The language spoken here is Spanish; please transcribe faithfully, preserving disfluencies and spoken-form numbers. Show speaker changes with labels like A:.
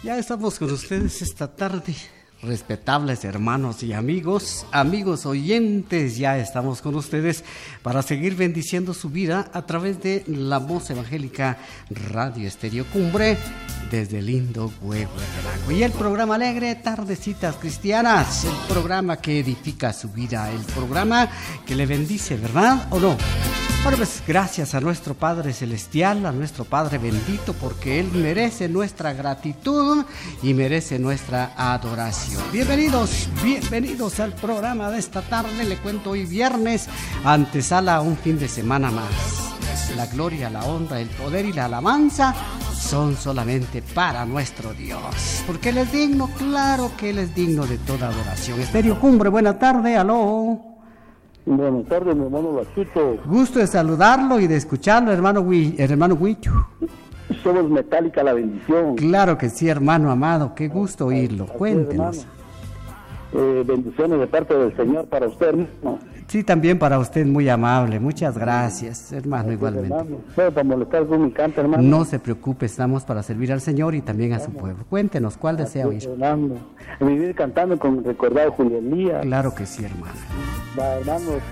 A: Ya estamos con ustedes esta tarde, respetables hermanos y amigos, amigos oyentes, ya estamos con ustedes para seguir bendiciendo su vida a través de la voz evangélica Radio Estéreo Cumbre desde el lindo Huehuetenango. Y el programa alegre, Tardecitas Cristianas, el programa que edifica su vida, el programa que le bendice, ¿verdad o no? Bueno, pues gracias a nuestro Padre Celestial, a nuestro Padre bendito, porque Él merece nuestra gratitud y merece nuestra adoración. Bienvenidos, bienvenidos al programa de esta tarde. Le cuento, hoy viernes, antesala a un fin de semana más. La gloria, la honra, el poder y la alabanza son solamente para nuestro Dios. Porque Él es digno, claro que Él es digno de toda adoración. Estéreo Cumbre, buena tarde, aló.
B: Buenas tardes, mi hermano Lachito.
A: Gusto de saludarlo y de escucharlo, hermano Hui, hermano Huicho.
B: Somos Metálica la bendición.
A: Claro que sí, hermano amado, qué gusto oírlo.
B: Así es,
A: Cuéntenos.
B: Eh, bendiciones de parte del Señor para usted, hermano.
A: Sí, también para usted, muy amable. Muchas gracias, hermano, igualmente.
B: Hermano, no, para molestar con mi canto, hermano.
A: No se preocupe, estamos para servir al Señor y también a su pueblo. Cuéntenos, ¿cuál desea oír?
B: Hermano, vivir cantando con recordado Julio Elías.
A: Claro que sí, hermano.
B: Va, hermano.